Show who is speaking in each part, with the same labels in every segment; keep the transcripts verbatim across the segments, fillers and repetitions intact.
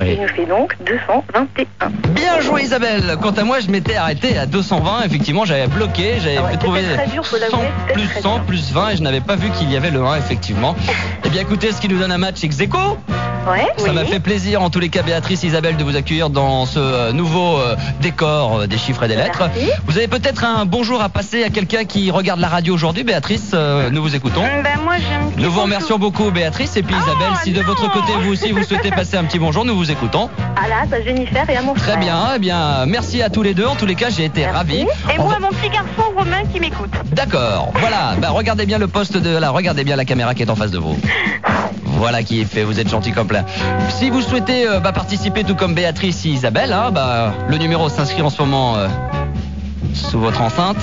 Speaker 1: Oui. Ce qui nous fait donc deux cent vingt et un.
Speaker 2: Bien joué Isabelle. Quant à moi, je m'étais arrêté à deux cent vingt. Effectivement, j'avais bloqué, j'avais
Speaker 1: ouais,
Speaker 2: trouvé
Speaker 1: dur,
Speaker 2: cent plus cent plus vingt et je n'avais pas vu qu'il y avait le un effectivement. Eh bien écoutez, ce qui nous donne un match ex aequo.
Speaker 1: Ouais,
Speaker 2: Ça
Speaker 1: oui.
Speaker 2: m'a fait plaisir en tous les cas Béatrice et Isabelle de vous accueillir dans ce euh, nouveau euh, décor euh, des chiffres et des lettres.
Speaker 1: Merci.
Speaker 2: Vous avez peut-être un bonjour à passer à quelqu'un qui regarde la radio aujourd'hui. Béatrice, euh, nous vous écoutons.
Speaker 1: Ben, moi, j'aime
Speaker 2: Nous vous remercions beaucoup Béatrice et puis
Speaker 1: Oh,
Speaker 2: Isabelle, si de
Speaker 1: non.
Speaker 2: votre côté vous aussi vous souhaitez passer un petit bonjour, nous vous écoutons.
Speaker 1: Ah là, à Jennifer et à mon frère.
Speaker 2: Très bien, eh bien merci à tous les deux. En tous les cas, j'ai été
Speaker 1: Merci.
Speaker 2: ravi.
Speaker 1: Et
Speaker 2: On
Speaker 1: moi,
Speaker 2: va-
Speaker 1: mon petit garçon Romain qui m'écoute.
Speaker 2: D'accord, voilà, bah, regardez bien le poste de là, regardez bien la caméra qui est en face de vous. Voilà qui est fait, vous êtes gentil comme plein. Si vous souhaitez euh, bah, participer tout comme Béatrice et Isabelle, hein, bah, le numéro s'inscrit en ce moment euh, sous votre enceinte.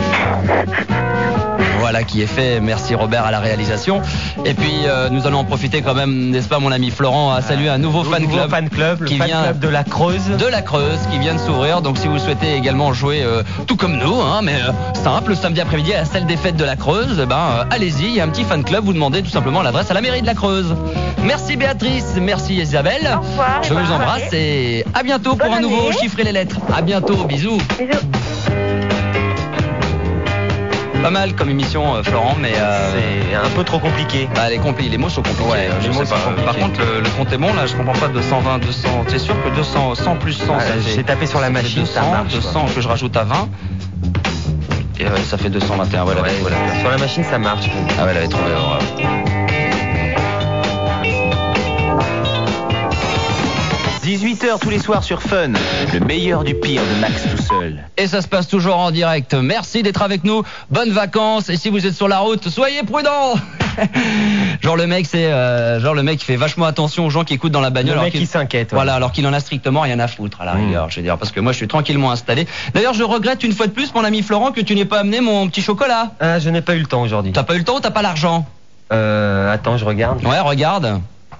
Speaker 2: Voilà qui est fait, merci Robert à la réalisation. Et puis euh, nous allons en profiter quand même, n'est-ce pas mon ami Florent, à saluer un nouveau fan
Speaker 3: nouveau
Speaker 2: club.
Speaker 3: fan club, le
Speaker 2: qui
Speaker 3: fan
Speaker 2: vient
Speaker 3: club de la Creuse.
Speaker 2: de la Creuse qui vient de s'ouvrir. Donc si vous souhaitez également jouer euh, tout comme nous, hein, mais euh, simple, le samedi après-midi à la salle des fêtes de la Creuse, eh ben, euh, allez-y, il y a un petit fan club, vous demandez tout simplement l'adresse à la mairie de la Creuse. Merci Béatrice, merci Isabelle.
Speaker 1: Au revoir,
Speaker 2: Je
Speaker 1: et
Speaker 2: vous
Speaker 1: bonne
Speaker 2: embrasse
Speaker 1: soirée.
Speaker 2: et à bientôt pour
Speaker 1: Bonne
Speaker 2: un nouveau
Speaker 1: année.
Speaker 2: chiffrer les lettres. À bientôt, bisous.
Speaker 1: Bisous.
Speaker 2: Pas mal comme émission euh, Florent, mais euh,
Speaker 3: C'est un peu trop compliqué.
Speaker 2: bah, les, compli- les mots sont compliqués.
Speaker 3: Ouais,
Speaker 2: euh,
Speaker 3: les
Speaker 2: je
Speaker 3: mots
Speaker 2: sais
Speaker 3: sont
Speaker 2: pas.
Speaker 3: compliqués.
Speaker 2: Par contre, le, le compte est bon là, je comprends pas deux cent vingt, deux cents. C'est sûr que deux cents, cent plus cent,
Speaker 3: Ouais,
Speaker 2: ça fait-
Speaker 3: j'ai tapé sur la
Speaker 2: ça fait
Speaker 3: machine,
Speaker 2: deux cents,
Speaker 3: ça marche,
Speaker 2: deux cents
Speaker 3: quoi.
Speaker 2: que je rajoute à vingt. Et ouais, ça fait deux cent vingt et un. Voilà,
Speaker 3: Ouais,
Speaker 2: voilà.
Speaker 3: sur la machine, ça marche.
Speaker 2: Ah ouais, elle avait trouvé. alors, euh.
Speaker 4: dix-huit heures tous les soirs sur Fun, le meilleur du pire de Max tout seul.
Speaker 2: Et ça se passe toujours en direct. Merci d'être avec nous. Bonnes vacances. Et si vous êtes sur la route, soyez prudents. Genre le mec, c'est euh, genre le mec qui fait vachement attention aux gens qui écoutent dans la bagnole.
Speaker 3: Le
Speaker 2: alors
Speaker 3: mec
Speaker 2: qu'il-
Speaker 3: qui s'inquiète. ouais.
Speaker 2: Voilà, alors qu'il en a strictement rien à foutre à la
Speaker 3: Mm.
Speaker 2: rigueur, je veux dire, parce que moi je suis tranquillement installé. D'ailleurs, je regrette une fois de plus, mon ami Florent, que tu n'aies pas amené mon petit chocolat.
Speaker 3: Ah, je n'ai pas eu le temps aujourd'hui.
Speaker 2: T'as pas eu le temps ou t'as pas l'argent?
Speaker 3: Euh, attends, je regarde.
Speaker 2: Ouais, regarde.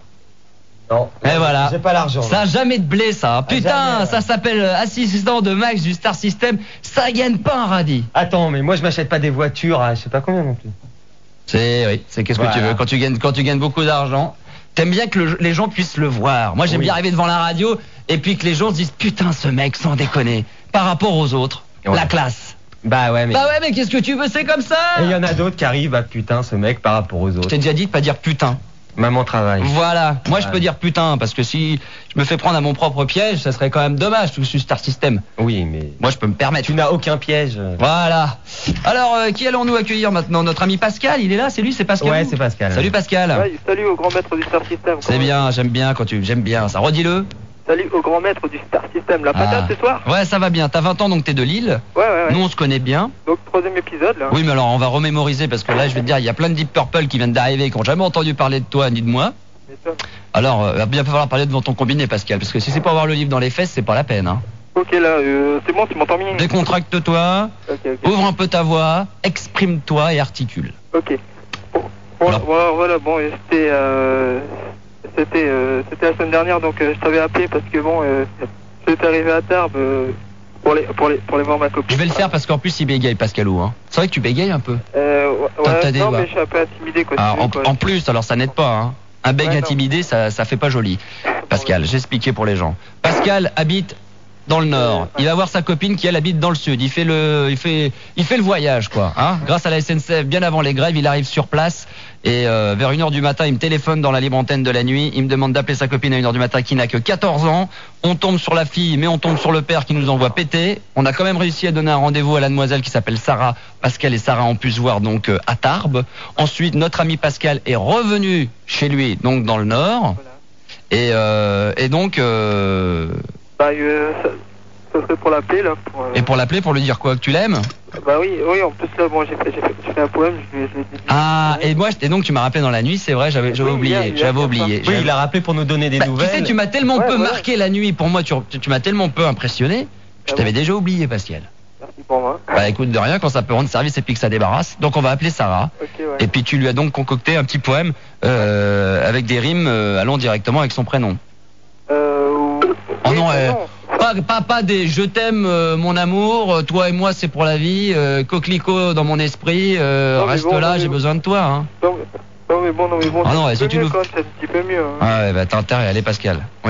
Speaker 3: Non.
Speaker 2: Et voilà.
Speaker 3: J'ai pas l'argent.
Speaker 2: Ça a jamais de blé, ça. Putain,
Speaker 3: jamais, ouais.
Speaker 2: ça s'appelle euh, assistant de Max du Star System. Ça gagne pas un radis.
Speaker 3: Attends, mais moi je m'achète pas des voitures à je sais pas combien non plus.
Speaker 2: C'est, oui, c'est qu'est-ce que
Speaker 3: Voilà.
Speaker 2: tu veux. Quand tu gagnes, quand tu gagnes beaucoup d'argent, t'aimes bien que le- les gens puissent le voir. Moi, j'aime
Speaker 3: Oui.
Speaker 2: bien arriver devant la radio et puis que les gens se disent putain, ce mec, sans déconner, par rapport aux autres,
Speaker 3: Ouais.
Speaker 2: la classe.
Speaker 3: Bah ouais, mais.
Speaker 2: Bah ouais, mais qu'est-ce que tu veux, c'est comme ça.
Speaker 3: Et il y en a d'autres qui arrivent à putain ce mec par rapport aux
Speaker 2: Je
Speaker 3: autres.
Speaker 2: t'ai déjà dit de pas dire putain.
Speaker 3: Maman travaille.
Speaker 2: Voilà. Moi, je
Speaker 3: Ouais.
Speaker 2: peux dire putain parce que si je me fais prendre à mon propre piège, ça serait quand même dommage tout ce Star System.
Speaker 3: Oui, mais.
Speaker 2: Moi, je peux me permettre.
Speaker 3: Tu n'as aucun piège.
Speaker 2: Voilà. Alors, euh, qui allons-nous accueillir maintenant? Notre ami Pascal, il est là, c'est lui, c'est Pascal.
Speaker 3: Ouais, c'est Pascal.
Speaker 2: Salut Pascal.
Speaker 5: Ouais, salut au grand maître du Star System.
Speaker 2: C'est bien, j'aime bien quand tu, j'aime bien ça. Redis-le.
Speaker 5: Salut au grand maître du Star System. La patate
Speaker 2: Ah.
Speaker 5: ce soir.
Speaker 2: Ouais, ça va bien. T'as vingt ans donc t'es de Lille.
Speaker 5: Ouais, ouais, ouais.
Speaker 2: Nous on se connaît bien.
Speaker 5: Donc troisième épisode là.
Speaker 2: Oui, mais alors on va remémoriser parce que là je vais te dire, il y a plein de Deep Purple qui viennent d'arriver et qui n'ont jamais entendu parler de toi ni de moi.
Speaker 5: M'étonne.
Speaker 2: Alors, euh, il va bien falloir parler devant ton combiné, Pascal, parce que si c'est pour avoir le livre dans les fesses, c'est pas la peine. Hein.
Speaker 5: Ok là, euh, c'est bon, tu m'entends bien.
Speaker 2: Décontracte-toi,
Speaker 5: Ok, ok.
Speaker 2: ouvre un peu ta voix, exprime-toi et articule.
Speaker 5: Ok. Bon, bon,
Speaker 2: Alors.
Speaker 5: voilà, voilà, bon, et c'était, euh, c'était, euh, c'était la semaine dernière, donc euh, je t'avais appelé parce que bon, euh, j'étais arrivé à Tarbes euh, pour les, pour les, pour les voir ma copine.
Speaker 2: Je vais le faire parce qu'en plus il bégaye, Pascalou. Hein. C'est vrai que tu bégayes un peu.
Speaker 5: Euh, ouais,
Speaker 2: T'as-
Speaker 5: ouais,
Speaker 2: t'as des
Speaker 5: non,
Speaker 2: doigts.
Speaker 5: mais je suis un peu intimidé quoi.
Speaker 2: Ah,
Speaker 5: tu veux,
Speaker 2: en,
Speaker 5: quoi.
Speaker 2: en plus, alors ça n'aide pas. Hein. Un bègue
Speaker 5: Ouais, non.
Speaker 2: intimidé, ça, ça fait pas joli. Pascal, j'ai expliqué pour les gens. Pascal habite dans le nord. Il va voir sa copine qui elle habite dans le sud. Il fait le, il fait, il fait le voyage quoi. Hein. Grâce à la S N C F, bien avant les grèves, il arrive sur place et euh, vers une heure du matin, il me téléphone dans la libre antenne de la nuit. Il me demande d'appeler sa copine à une heure du matin qui n'a que quatorze ans. On tombe sur la fille, mais on tombe sur le père qui nous envoie péter. On a quand même réussi à donner un rendez-vous à la demoiselle qui s'appelle Sarah. Pascal et Sarah ont pu se voir donc euh, à Tarbes. Ensuite, notre ami Pascal est revenu chez lui, donc dans le nord.
Speaker 5: Voilà.
Speaker 2: Et, euh, et donc, euh,
Speaker 5: Bah, euh, ça, ça serait pour l'appeler là. Pour, euh,
Speaker 2: et pour l'appeler, pour lui dire quoi, que tu l'aimes?
Speaker 5: Bah oui, oui, en plus là, bon, j'ai fait, j'ai fait, j'ai fait un poème, je lui ai je lui ai dit.
Speaker 2: Ah, et moi, et donc tu m'as rappelé dans la nuit, c'est vrai, j'avais, j'avais
Speaker 5: Oui,
Speaker 2: oublié,
Speaker 5: hier, hier,
Speaker 2: j'avais
Speaker 5: hier
Speaker 2: oublié.
Speaker 5: soir.
Speaker 3: Oui,
Speaker 2: J'avais-
Speaker 3: il a rappelé pour nous donner des
Speaker 2: Bah, tu
Speaker 3: nouvelles.
Speaker 2: sais, tu m'as tellement
Speaker 5: Ouais,
Speaker 2: peu
Speaker 5: voilà.
Speaker 2: marqué la nuit, pour moi, tu, tu, tu m'as tellement peu impressionné, je
Speaker 5: Ah
Speaker 2: t'avais
Speaker 5: bon
Speaker 2: déjà oublié, Pascal.
Speaker 5: Merci pour moi.
Speaker 2: Bah écoute, de rien, quand ça peut rendre service et puis que ça débarrasse. Donc on va appeler Sarah.
Speaker 5: Ok, ouais.
Speaker 2: Et puis tu lui as donc concocté un petit poème euh, avec des rimes euh, allant directement avec son prénom.
Speaker 5: Euh.
Speaker 2: Oh
Speaker 5: oui,
Speaker 2: non,
Speaker 5: bah
Speaker 2: euh,
Speaker 5: non.
Speaker 2: Pas, pas, pas des je t'aime euh, mon amour, euh, toi et moi c'est pour la vie, euh, coquelicot dans mon esprit, euh,
Speaker 5: Non, mais
Speaker 2: reste
Speaker 5: bon,
Speaker 2: là,
Speaker 5: non, mais
Speaker 2: j'ai
Speaker 5: bon.
Speaker 2: besoin de toi. Hein.
Speaker 5: Non, mais, non, mais bon, non, mais bon,
Speaker 2: Ah
Speaker 5: c'est
Speaker 2: non,
Speaker 5: un
Speaker 2: ouais,
Speaker 5: petit
Speaker 2: si
Speaker 5: peu
Speaker 2: tu
Speaker 5: mieux
Speaker 2: nous-
Speaker 5: quand même, c'est un petit peu mieux. Hein.
Speaker 2: Ah ouais, bah t'as intérêt, allez Pascal.